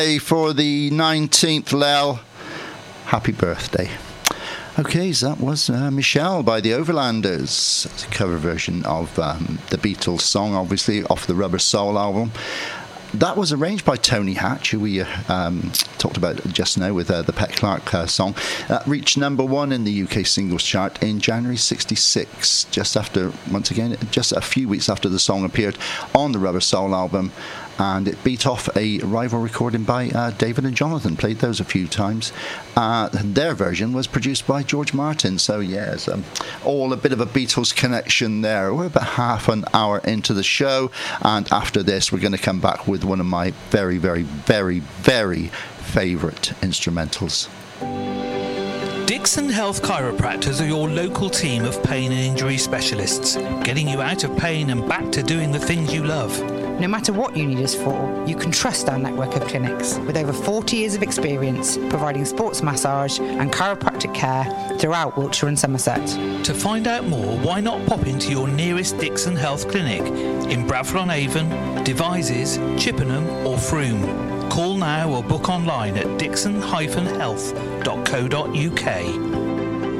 For the 19th, Lel, happy birthday. Okay, so that was Michelle by the Overlanders. It's a cover version of the Beatles song, obviously, off the Rubber Soul album. That was arranged by Tony Hatch, who we talked about just now with the Pet Clark song. That reached number 1 in the UK singles chart in January 66, just after, once again, just a few weeks after the song appeared on the Rubber Soul album. And it beat off a rival recording by David and Jonathan. Played those a few times. Their version was produced by George Martin. So, yeah, it's all a bit of a Beatles connection there. We're about half an hour into the show. And after this, we're going to come back with one of my very, very, very, very favourite instrumentals. Dixon Health Chiropractors are your local team of pain and injury specialists, getting you out of pain and back to doing the things you love. No matter what you need us for, you can trust our network of clinics with over 40 years of experience providing sports massage and chiropractic care throughout Wiltshire and Somerset. To find out more, why not pop into your nearest Dixon Health clinic in Bradford-on-Avon, Devizes, Chippenham or Frome. Call now or book online at dixon-health.co.uk.